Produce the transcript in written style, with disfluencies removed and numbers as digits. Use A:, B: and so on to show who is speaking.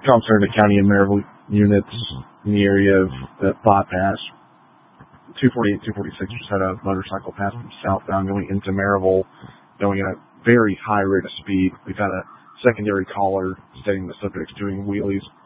A: Concerned County and Maryville units in the area of the bypass. 248, 246 just had a motorcycle pass from southbound going into Maryville, going at a very high rate of speed. We've had a secondary caller stating the subject's doing wheelies